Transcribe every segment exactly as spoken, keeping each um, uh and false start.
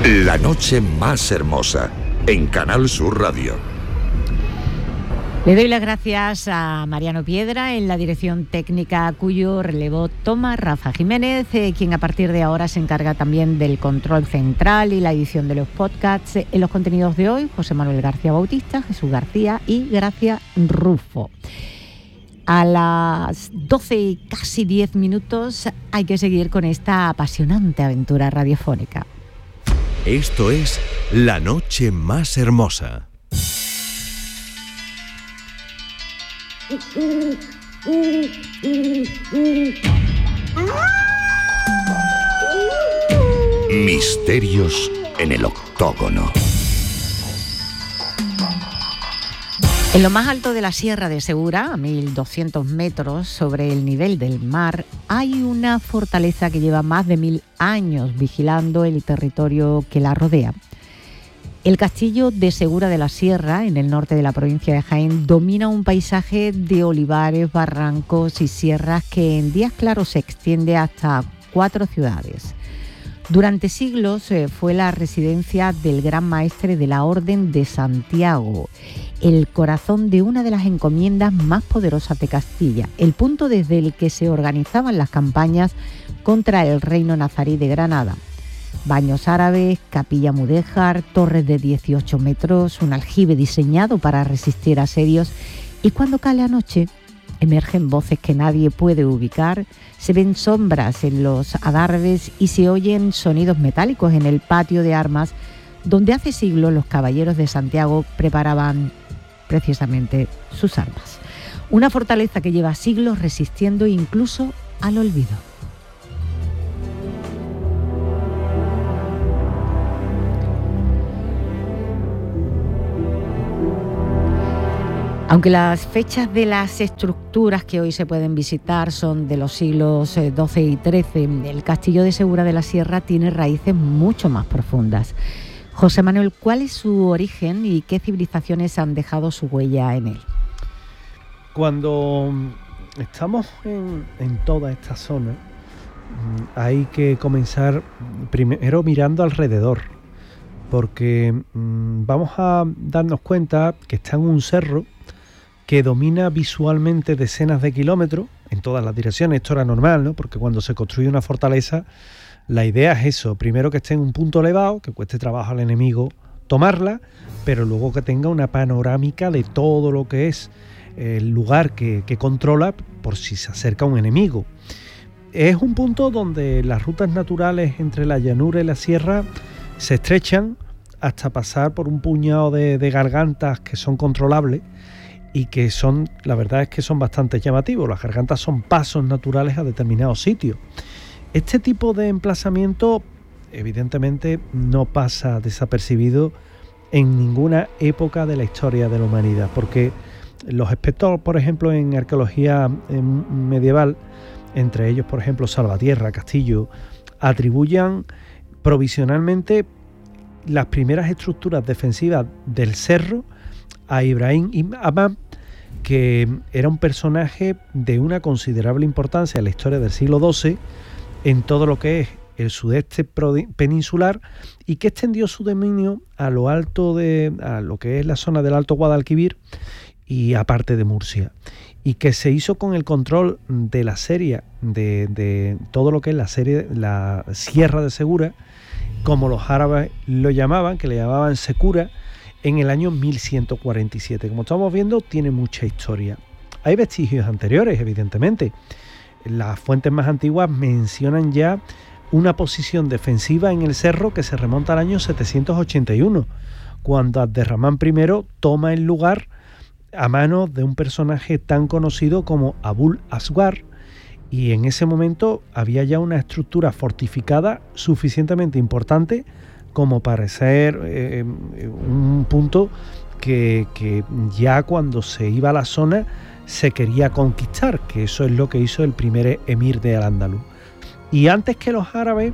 La noche más hermosa, en Canal Sur Radio. Le doy las gracias a Mariano Piedra en la dirección técnica, cuyo relevo toma Rafa Jiménez, eh, quien a partir de ahora se encarga también del control central y la edición de los podcasts. En los contenidos de hoy, José Manuel García Bautista, Jesús García y Gracia Rufo. A las doce y casi diez minutos hay que seguir con esta apasionante aventura radiofónica. Esto es La Noche Más Hermosa. Misterios en el octógono. En lo más alto de la Sierra de Segura, a mil doscientos metros sobre el nivel del mar, hay una fortaleza que lleva más de mil años vigilando el territorio que la rodea. El castillo de Segura de la Sierra, en el norte de la provincia de Jaén, domina un paisaje de olivares, barrancos y sierras que en días claros se extiende hasta cuatro ciudades. Durante siglos eh, fue la residencia del gran maestre de la Orden de Santiago, el corazón de una de las encomiendas más poderosas de Castilla, el punto desde el que se organizaban las campañas contra el reino nazarí de Granada. Baños árabes, capilla mudéjar, torres de dieciocho metros, un aljibe diseñado para resistir asedios, y cuando cae la noche emergen voces que nadie puede ubicar, se ven sombras en los adarves y se oyen sonidos metálicos en el patio de armas donde hace siglos los caballeros de Santiago preparaban precisamente sus armas. Una fortaleza que lleva siglos resistiendo incluso al olvido. Aunque las fechas de las estructuras que hoy se pueden visitar son de los siglos doce y trece, el castillo de Segura de la Sierra tiene raíces mucho más profundas. José Manuel, ¿cuál es su origen y qué civilizaciones han dejado su huella en él? Cuando estamos en, en toda esta zona, hay que comenzar primero mirando alrededor, porque mmm, vamos a darnos cuenta que está en un cerro que domina visualmente decenas de kilómetros en todas las direcciones. Esto era normal, ¿no? Porque cuando se construye una fortaleza, la idea es eso: primero que esté en un punto elevado, que cueste trabajo al enemigo tomarla, pero luego que tenga una panorámica de todo lo que es el lugar que, que controla por si se acerca un enemigo. Es un punto donde las rutas naturales entre la llanura y la sierra se estrechan hasta pasar por un puñado de, de gargantas que son controlables y que son, la verdad es que son bastante llamativos. Las gargantas son pasos naturales a determinados sitios. Este tipo de emplazamiento evidentemente no pasa desapercibido en ninguna época de la historia de la humanidad, porque los expertos, por ejemplo, en arqueología medieval, entre ellos, por ejemplo, Salvatierra, Castillo, atribuyen provisionalmente las primeras estructuras defensivas del cerro a Ibrahim ibn Adham, que era un personaje de una considerable importancia en la historia del siglo doce en todo lo que es el sudeste peninsular, y que extendió su dominio a lo alto de a lo que es la zona del Alto Guadalquivir y aparte de Murcia, y que se hizo con el control de la serie de, de todo lo que es la serie la Sierra de Segura, como los árabes lo llamaban, que le llamaban Secura, en el año mil ciento cuarenta y siete. Como estamos viendo, tiene mucha historia. Hay vestigios anteriores, evidentemente. Las fuentes más antiguas mencionan ya una posición defensiva en el cerro que se remonta al año setecientos ochenta y uno, cuando Abderramán primero toma el lugar a manos de un personaje tan conocido como Abul Aswar, y en ese momento había ya una estructura fortificada suficientemente importante como para ser eh, un punto que, que ya cuando se iba a la zona se quería conquistar, que eso es lo que hizo el primer emir de Al-Ándalus. Y antes que los árabes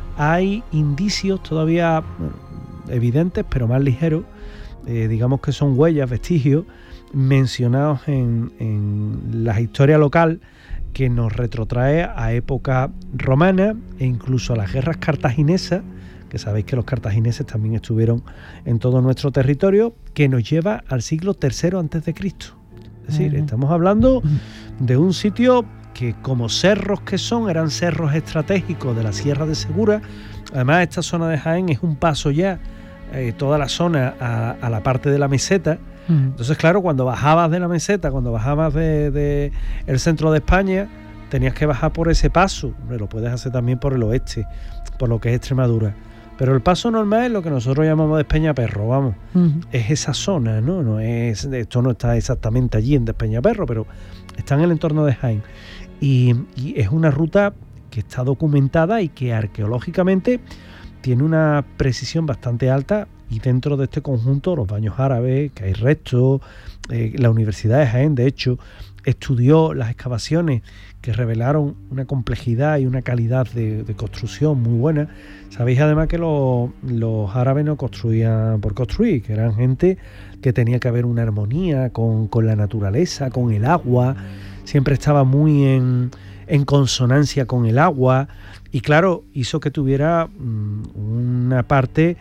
hay indicios todavía bueno, evidentes, pero más ligeros, eh, digamos que son huellas, vestigios, mencionados en, en la historia local, que nos retrotrae a época romana e incluso a las guerras cartaginesas, que sabéis que los cartagineses también estuvieron en todo nuestro territorio, que nos lleva al siglo tercero antes de Cristo. Es decir, uh-huh. estamos hablando de un sitio que, como cerros que son, eran cerros estratégicos de la Sierra de Segura. Además, esta zona de Jaén es un paso ya, eh, toda la zona a, a la parte de la meseta. Uh-huh. Entonces, claro, cuando bajabas de la meseta, cuando bajabas de, de el centro de España, tenías que bajar por ese paso. Lo puedes hacer también por el oeste, por lo que es Extremadura. Pero el paso normal es lo que nosotros llamamos Despeñaperro, vamos. Uh-huh. Es esa zona, ¿no? No es, esto no está exactamente allí en Despeñaperro, pero está en el entorno de Jaén. Y, y es una ruta que está documentada y que arqueológicamente tiene una precisión bastante alta. Y dentro de este conjunto, los baños árabes, que hay restos, eh, la Universidad de Jaén, de hecho, estudió las excavaciones que revelaron una complejidad y una calidad de, de construcción muy buena. Sabéis además que los, los árabes no construían por construir, que eran gente que tenía que haber una armonía con, con la naturaleza, con el agua, siempre estaba muy en, en consonancia con el agua, y claro, hizo que tuviera mmm, una parte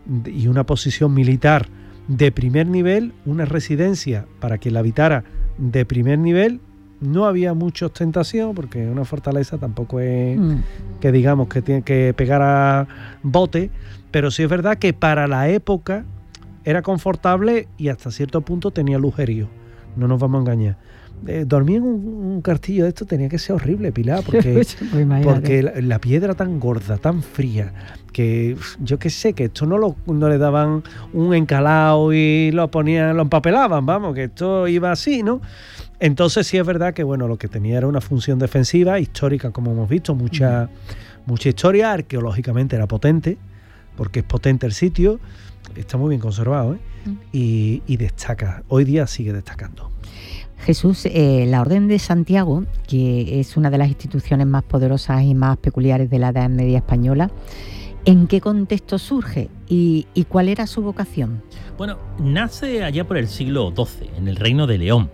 y una posición militar de primer nivel, una residencia para que la habitara de primer nivel. No había mucha ostentación, porque una fortaleza tampoco es mm. que digamos que tiene que pegar a bote, pero sí es verdad que para la época era confortable y hasta cierto punto tenía lujerío, no nos vamos a engañar. Eh, dormir en un, un castillo de esto tenía que ser horrible, Pilar, porque, porque la, la piedra tan gorda, tan fría, que yo qué sé, que esto no, lo, no le daban un encalado y lo ponían, lo empapelaban, vamos, que esto iba así, ¿no? Entonces sí es verdad que bueno, lo que tenía era una función defensiva, histórica, como hemos visto, mucha, uh-huh. mucha historia, arqueológicamente era potente, porque es potente el sitio, está muy bien conservado, ¿eh? Uh-huh. y, y destaca, hoy día sigue destacando. Jesús, eh, la Orden de Santiago, que es una de las instituciones más poderosas y más peculiares de la Edad Media española, ¿en qué contexto surge y, y cuál era su vocación? Bueno, nace allá por el siglo doce, en el Reino de León.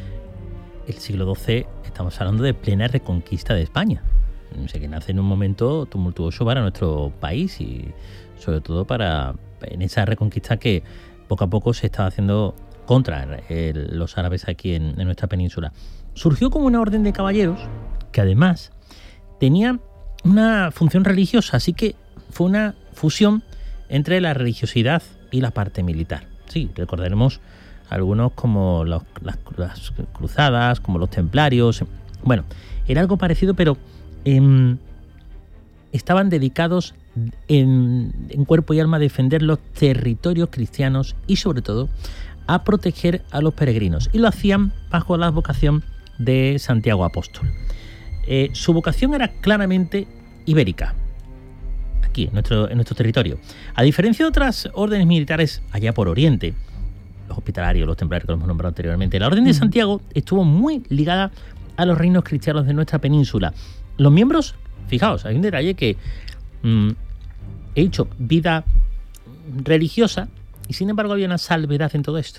El siglo doce, estamos hablando de plena reconquista de España. O sea, que nace en un momento tumultuoso para nuestro país y sobre todo para en esa reconquista que poco a poco se estaba haciendo contra el, los árabes aquí en, en nuestra península. Surgió como una orden de caballeros que además tenía una función religiosa, así que fue una fusión entre la religiosidad y la parte militar. Sí, recordaremos algunos como los, las, las cruzadas, como los templarios. Bueno, era algo parecido, pero eh, estaban dedicados en, en cuerpo y alma a defender los territorios cristianos y sobre todo a proteger a los peregrinos, y lo hacían bajo la vocación de Santiago Apóstol. Eh, su vocación era claramente ibérica, aquí en nuestro, en nuestro territorio. A diferencia de otras órdenes militares allá por Oriente, los hospitalarios, los templarios que hemos nombrado anteriormente, la Orden de Santiago estuvo muy ligada a los reinos cristianos de nuestra península. Los miembros, fijaos, hay un detalle que mmm, he dicho, vida religiosa, y sin embargo había una salvedad en todo esto.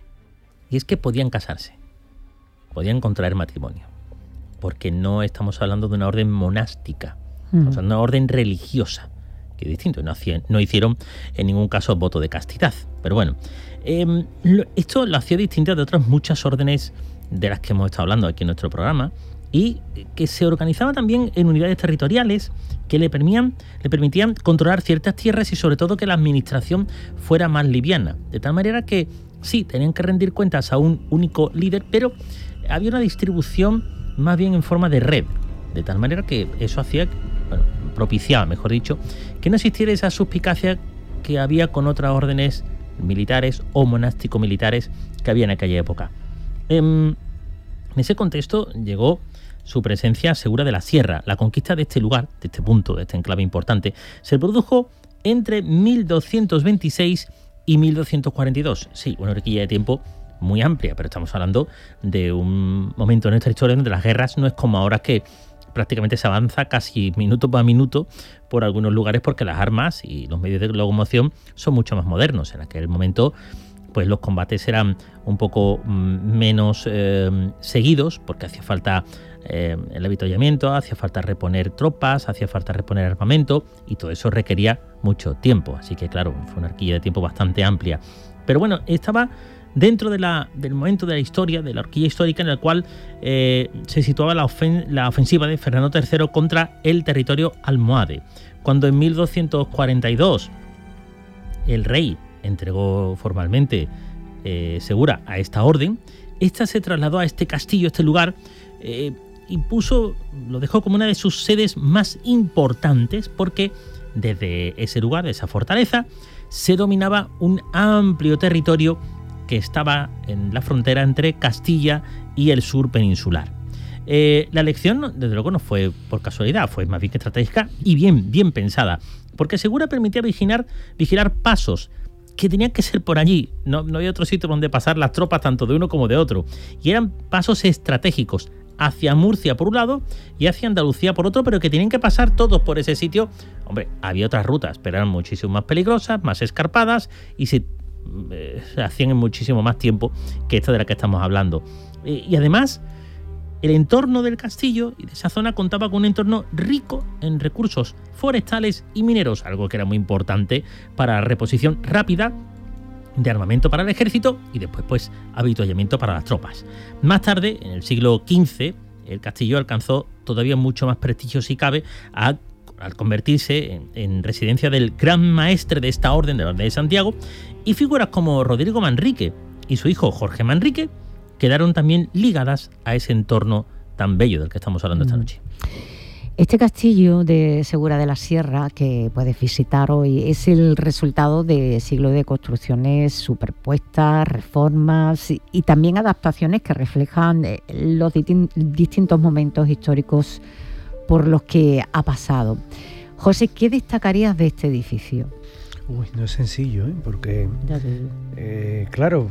Y es que podían casarse, podían contraer matrimonio, porque no estamos hablando de una orden monástica, uh-huh. o sea, una orden religiosa, que es distinto, no, hacían, no hicieron en ningún caso voto de castidad. Pero bueno, eh, lo, esto lo hacía distinto de otras muchas órdenes de las que hemos estado hablando aquí en nuestro programa, y que se organizaba también en unidades territoriales que le permitían, le permitían controlar ciertas tierras y sobre todo que la administración fuera más liviana. De tal manera que sí, tenían que rendir cuentas a un único líder, pero había una distribución más bien en forma de red. De tal manera que eso hacía, bueno, propiciaba, mejor dicho, que no existiera esa suspicacia que había con otras órdenes militares o monástico-militares que había en aquella época. En, en ese contexto llegó su presencia segura de la sierra. La conquista de este lugar, de este punto, de este enclave importante, se produjo entre mil doscientos veintiséis y mil doscientos cuarenta y dos. Sí, una horquilla de tiempo muy amplia, pero estamos hablando de un momento en nuestra historia donde las guerras no es como ahora, que prácticamente se avanza casi minuto por minuto por algunos lugares porque las armas y los medios de locomoción son mucho más modernos. En aquel momento pues los combates eran un poco mm, menos eh, seguidos, porque hacía falta eh, el avituallamiento, hacía falta reponer tropas, hacía falta reponer armamento, y todo eso requería mucho tiempo. Así que claro, fue una horquilla de tiempo bastante amplia. Pero bueno, estaba dentro de la, del momento de la historia, de la horquilla histórica en el cual eh, se situaba la, ofen- la ofensiva de Fernando tercero contra el territorio almohade. Cuando en mil doscientos cuarenta y dos el rey entregó formalmente eh, Segura a esta orden, esta se trasladó a este castillo, a este lugar, eh, y puso, lo dejó como una de sus sedes más importantes, porque desde ese lugar, de esa fortaleza, se dominaba un amplio territorio que estaba en la frontera entre Castilla y el sur peninsular. Eh, la elección, desde luego, no fue por casualidad, fue más bien estratégica y bien, bien pensada, porque Segura permitía vigilar, vigilar pasos que tenían que ser por allí. No, no había otro sitio donde pasar las tropas, tanto de uno como de otro, y eran pasos estratégicos hacia Murcia por un lado y hacia Andalucía por otro, pero que tenían que pasar todos por ese sitio. Hombre, había otras rutas, pero eran muchísimo más peligrosas, más escarpadas, y se eh, hacían en muchísimo más tiempo que esta de la que estamos hablando. Eh, y además, el entorno del castillo y de esa zona contaba con un entorno rico en recursos forestales y mineros, algo que era muy importante para la reposición rápida de armamento para el ejército y después pues avituallamiento para las tropas. Más tarde, en el siglo quince, el castillo alcanzó todavía mucho más prestigio, si cabe, a, al convertirse en, en residencia del gran maestre de esta orden, de la Orden de Santiago, y figuras como Rodrigo Manrique y su hijo Jorge Manrique quedaron también ligadas a ese entorno tan bello del que estamos hablando esta noche. Este castillo de Segura de la Sierra que puedes visitar hoy es el resultado de siglos de construcciones superpuestas, reformas y, y también adaptaciones que reflejan los distin- distintos momentos históricos por los que ha pasado. José, ¿qué destacarías de este edificio? Uy, no es sencillo, ¿eh? Porque, eh, claro,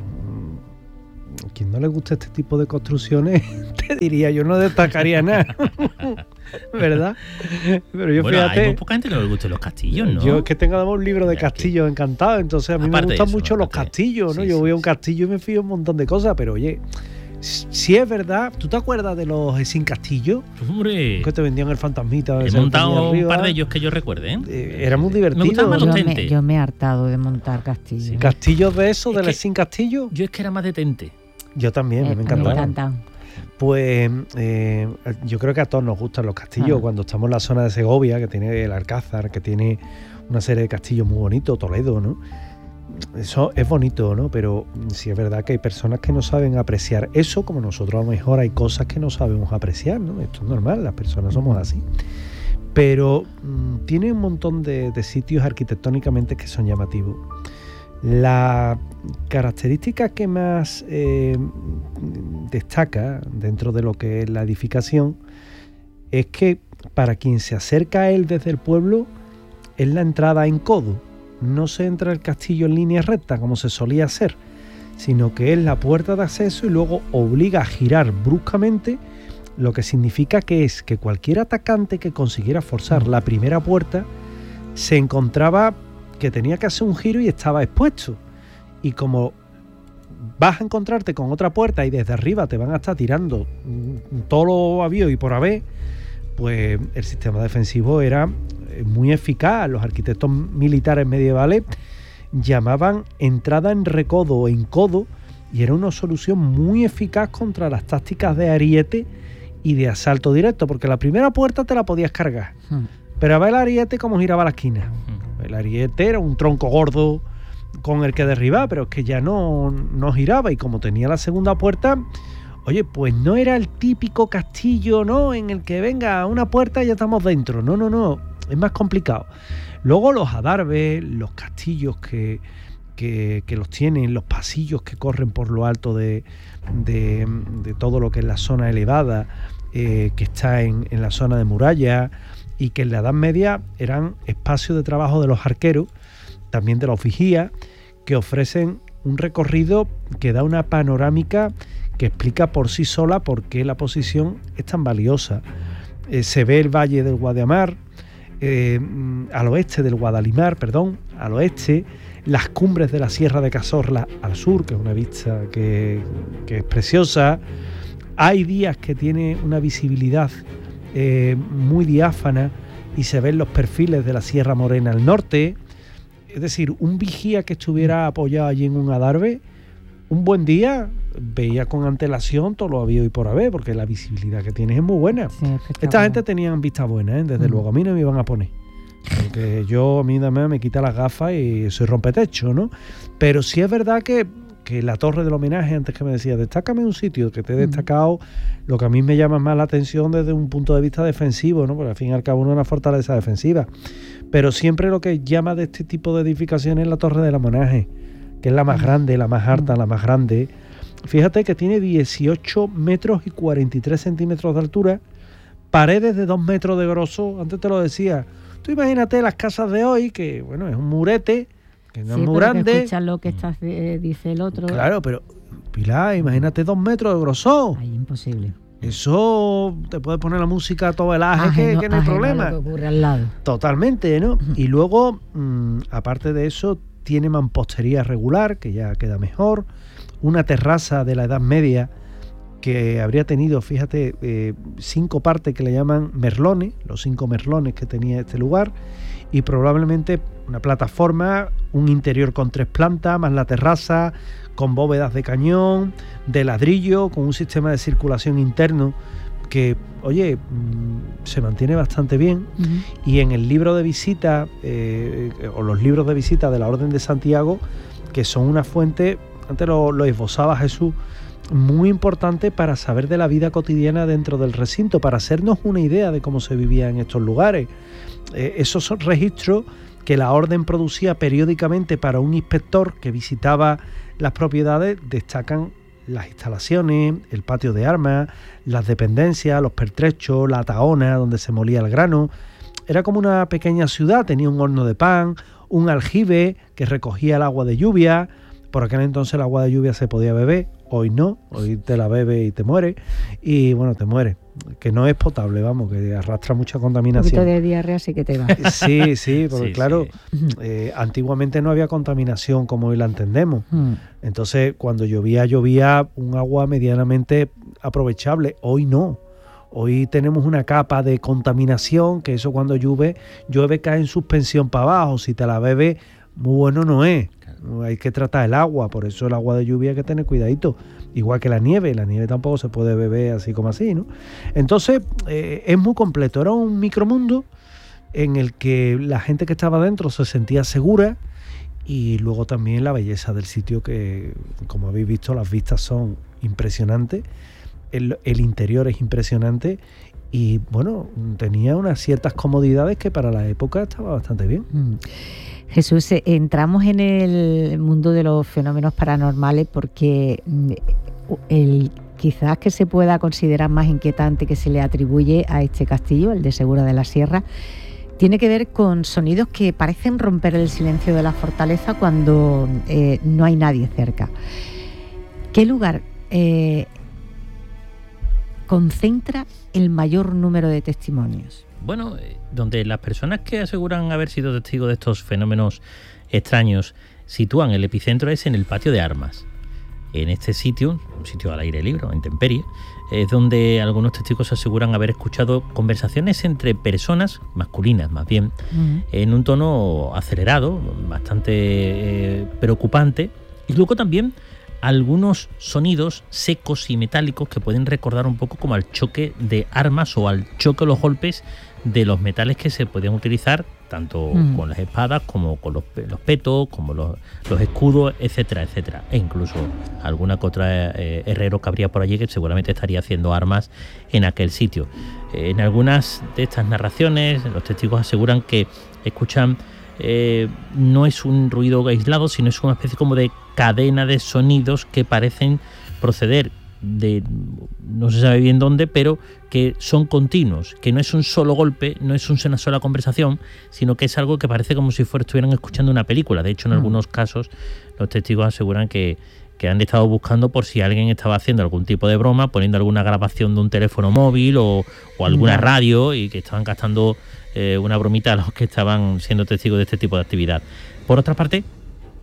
a quien no le gusta este tipo de construcciones, te diría, yo no destacaría nada, ¿verdad? Pero yo, bueno, fíjate, hay muy poca gente que no le gusten los castillos, ¿no? Yo es que tengo un libro de Ya castillos que... encantados, entonces a mí Aparte me gustan eso, mucho los aparte... castillos, ¿no? Sí, yo sí, voy a un sí. castillo y me fío un montón de cosas, pero oye, si es verdad, ¿tú te acuerdas de los sin castillo? Hombre, Que te vendían el fantasmita. he montado un par de ellos que yo recuerde, ¿eh? Eh, era muy divertido. Me gustaban más los Yo me, tentes. yo me he hartado de montar castillos. Sí. ¿Castillos de esos, Es de que- los sin castillo? Yo es que era más de tente. Yo también, Eh, me me encantaban. encantan. Pues eh, yo creo que a todos nos gustan los castillos. Ah. Cuando estamos en la zona de Segovia, que tiene el Alcázar, que tiene una serie de castillos muy bonitos, Toledo, ¿no? Eso es bonito, ¿no? Pero sí es verdad que hay personas que no saben apreciar eso, como nosotros a lo mejor hay cosas que no sabemos apreciar, ¿no? Esto es normal, las personas somos así. Pero mmm, tiene un montón de, de sitios arquitectónicamente que son llamativos. La característica que más eh, destaca dentro de lo que es la edificación es que para quien se acerca a él desde el pueblo es la entrada en codo. No se entra al castillo en línea recta como se solía hacer, sino que es la puerta de acceso y luego obliga a girar bruscamente, lo que significa que es que cualquier atacante que consiguiera forzar la primera puerta se encontraba que tenía que hacer un giro y estaba expuesto. Y como vas a encontrarte con otra puerta y desde arriba te van a estar tirando todo lo habido y por haber, pues el sistema defensivo era muy eficaz. Los arquitectos militares medievales llamaban entrada en recodo o en codo, y era una solución muy eficaz contra las tácticas de ariete y de asalto directo, porque la primera puerta te la podías cargar, Hmm. pero a ver el ariete cómo giraba la esquina. El ariete era un tronco gordo con el que derribar, pero es que ya no, no giraba, y como tenía la segunda puerta, oye, pues no era el típico castillo, ¿no?, en el que venga una puerta y ya estamos dentro. No, no, no, es más complicado. Luego los adarves, los castillos que, que, que los tienen, los pasillos que corren por lo alto de, de, de todo lo que es la zona elevada, eh, que está en, en la zona de muralla, y que en la Edad Media eran espacios de trabajo de los arqueros, también de los vigías, que ofrecen un recorrido que da una panorámica que explica por sí sola por qué la posición es tan valiosa. Eh, se ve el valle del Guadiamar, eh, al oeste del Guadalimar, perdón, al oeste, las cumbres de la Sierra de Cazorla al sur, que es una vista que, que es preciosa. Hay días que tiene una visibilidad eh, muy diáfana y se ven los perfiles de la Sierra Morena al norte. Es decir, un vigía que estuviera apoyado allí en un adarve, un buen día veía con antelación todo lo habido y por haber, porque la visibilidad que tienes es muy buena. Sí, esta gente tenían vista buena, ¿eh? Desde mm. luego, a mí no me iban a poner. Porque yo, a mí también me quita las gafas y soy rompetecho, ¿no? Pero sí es verdad que, que la torre del homenaje, antes que me decía, destácame un sitio, que te he destacado mm. lo que a mí me llama más la atención desde un punto de vista defensivo, ¿no? Porque al fin y al cabo no es una fortaleza defensiva. Pero siempre lo que llama de este tipo de edificaciones es la torre del homenaje, que es la más grande, la más alta, la más grande. Fíjate que tiene dieciocho metros y cuarenta y tres centímetros de altura, paredes de dos metros de grosor. Antes te lo decía. Tú imagínate las casas de hoy, que bueno, es un murete, que no sí, es muy grande. Escuchas lo que estás, eh, dice el otro. Claro, pero Pilar, imagínate dos metros de grosor. Ay, imposible. Eso te puede poner la música a todo el aje, que, que no hay problema. Lo que ocurre al lado. Totalmente, ¿no? Y luego, mmm, aparte de eso, tiene mampostería regular, que ya queda mejor, una terraza de la Edad Media que habría tenido, fíjate, eh, cinco partes que le llaman merlones, los cinco merlones que tenía este lugar, y probablemente una plataforma, un interior con tres plantas, más la terraza, con bóvedas de cañón, de ladrillo, con un sistema de circulación interno que, oye, mmm, se mantiene bastante bien. Uh-huh. Y en el libro de visita, eh, o los libros de visita de la Orden de Santiago, que son una fuente, antes lo, lo esbozaba Jesús, muy importante para saber de la vida cotidiana dentro del recinto, para hacernos una idea de cómo se vivía en estos lugares. Eh, esos son registros que la Orden producía periódicamente para un inspector que visitaba las propiedades, destacan las instalaciones, el patio de armas, las dependencias, los pertrechos, la tahona donde se molía el grano. Era como una pequeña ciudad, tenía un horno de pan, un aljibe que recogía el agua de lluvia. Por aquel entonces el agua de lluvia se podía beber, hoy no, hoy te la bebes y te mueres, y bueno, te mueres, que no es potable, vamos, que arrastra mucha contaminación. Un poquito de diarrea sí que te va. Sí, sí, porque sí, claro, sí. Eh, antiguamente no había contaminación como hoy la entendemos, mm. entonces cuando llovía, llovía un agua medianamente aprovechable, hoy no. Hoy tenemos una capa de contaminación, que eso cuando llueve, llueve cae en suspensión para abajo, si te la bebes, muy bueno no es. Hay que tratar el agua, por eso el agua de lluvia hay que tener cuidadito, igual que la nieve, la nieve tampoco se puede beber así como así, ¿no? Entonces eh, es muy completo, era un micromundo en el que la gente que estaba dentro se sentía segura, y luego también la belleza del sitio, que como habéis visto las vistas son impresionantes, el, el interior es impresionante y bueno, tenía unas ciertas comodidades que para la época estaba bastante bien. Mm. Jesús, entramos en el mundo de los fenómenos paranormales porque el quizás que se pueda considerar más inquietante que se le atribuye a este castillo, el de Segura de la Sierra, tiene que ver con sonidos que parecen romper el silencio de la fortaleza cuando eh, no hay nadie cerca. ¿Qué lugar eh, concentra el mayor número de testimonios? Bueno, donde las personas que aseguran haber sido testigos de estos fenómenos extraños sitúan el epicentro es en el patio de armas. En este sitio, un sitio al aire libre, en intemperie, es donde algunos testigos aseguran haber escuchado conversaciones entre personas, masculinas más bien, uh-huh. en un tono acelerado, bastante eh, preocupante, y luego también algunos sonidos secos y metálicos que pueden recordar un poco como al choque de armas o al choque de los golpes de los metales que se podían utilizar tanto mm. con las espadas como con los, los petos, como los, los escudos, etcétera, etcétera. E incluso alguna que otra eh, herrero que habría por allí que seguramente estaría haciendo armas en aquel sitio. Eh, en algunas de estas narraciones los testigos aseguran que escuchan Eh, no es un ruido aislado, sino es una especie como de cadena de sonidos que parecen proceder de no se sabe bien dónde, pero que son continuos, que no es un solo golpe, no es una sola conversación, sino que es algo que parece como si fuera, estuvieran escuchando una película. De hecho, en mm. algunos casos los testigos aseguran que, que han estado buscando por si alguien estaba haciendo algún tipo de broma, poniendo alguna grabación de un teléfono móvil o, o alguna mm. radio, y que estaban gastando Eh, una bromita a los que estaban siendo testigos de este tipo de actividad. Por otra parte,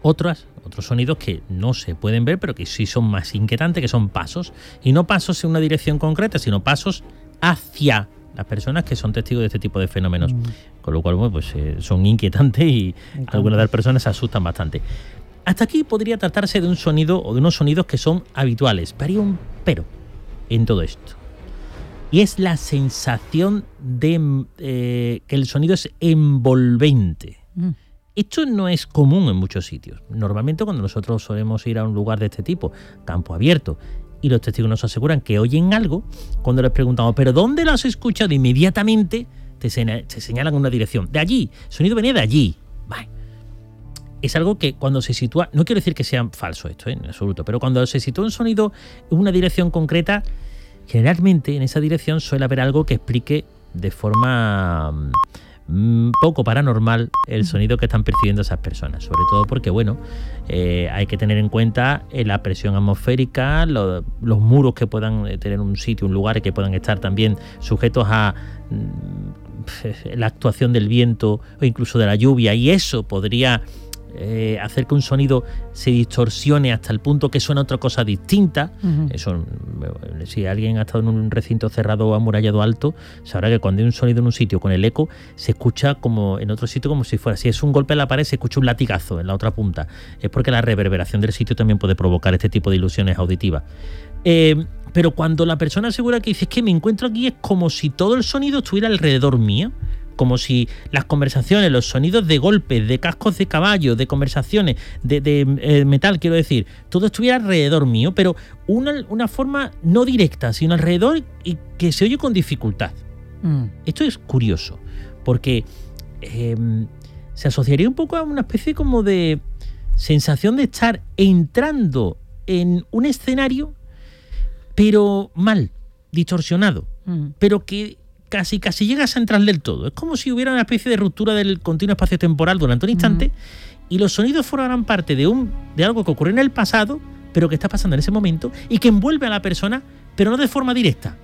otras, otros sonidos que no se pueden ver, pero que sí son más inquietantes, que son pasos. Y no pasos en una dirección concreta, sino pasos hacia las personas que son testigos de este tipo de fenómenos. Mm. Con lo cual, bueno, pues eh, son inquietantes y Entonces. algunas de las personas se asustan bastante. Hasta aquí podría tratarse de un sonido o de unos sonidos que son habituales. Pero hay un pero en todo esto. Y es la sensación de eh, que el sonido es envolvente. Mm. Esto no es común en muchos sitios. Normalmente cuando nosotros solemos ir a un lugar de este tipo, campo abierto, y los testigos nos aseguran que oyen algo, cuando les preguntamos, ¿pero dónde lo has escuchado? Inmediatamente te, señal, te señalan una dirección. De allí, el sonido venía de allí. Vale. Es algo que cuando se sitúa, no quiero decir que sea falso esto, ¿eh? En absoluto, pero cuando se sitúa un sonido en una dirección concreta, generalmente en esa dirección suele haber algo que explique de forma mmm, poco paranormal el sonido que están percibiendo esas personas. Sobre todo porque, bueno, eh, hay que tener en cuenta eh, la presión atmosférica, lo, los muros que puedan tener un sitio, un lugar que puedan estar también sujetos a mmm, la actuación del viento o incluso de la lluvia, y eso podría Eh, hacer que un sonido se distorsione hasta el punto que suena otra cosa distinta. Uh-huh. Eso, si alguien ha estado en un recinto cerrado o amurallado alto, sabrá que cuando hay un sonido en un sitio con el eco, se escucha como en otro sitio como si fuera, si es un golpe en la pared, se escucha un latigazo en la otra punta. Es porque la reverberación del sitio también puede provocar este tipo de ilusiones auditivas. Eh, pero cuando la persona asegura que dice, es que me encuentro aquí, es como si todo el sonido estuviera alrededor mío, como si las conversaciones, los sonidos de golpes, de cascos de caballo, de conversaciones, de, de eh, metal, quiero decir, todo estuviera alrededor mío, pero una, una forma no directa, sino alrededor y que se oye con dificultad. Mm. Esto es curioso, porque eh, se asociaría un poco a una especie como de sensación de estar entrando en un escenario, pero mal, distorsionado, mm. pero que casi casi llegas a entrar del todo. Es como si hubiera una especie de ruptura del continuo espacio-temporal durante un instante, uh-huh. y los sonidos formarán parte de un de algo que ocurrió en el pasado, pero que está pasando en ese momento y que envuelve a la persona, pero no de forma directa,